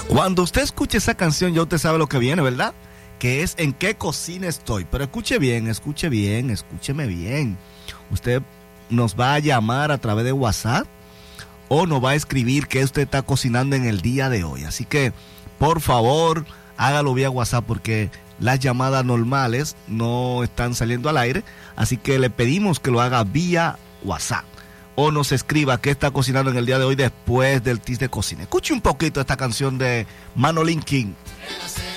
Cuando usted escuche esa canción, ya usted sabe lo que viene, ¿verdad? Que es ¿En qué cocina estoy? Pero escúcheme bien. Usted nos va a llamar a través de WhatsApp o nos va a escribir qué usted está cocinando en el día de hoy. Así que, por favor, hágalo vía WhatsApp porque las llamadas normales no están saliendo al aire. Así que le pedimos que lo haga vía WhatsApp. O nos escriba qué está cocinando en el día de hoy después del Tips de Cocina. Escuche un poquito esta canción de Manolín King.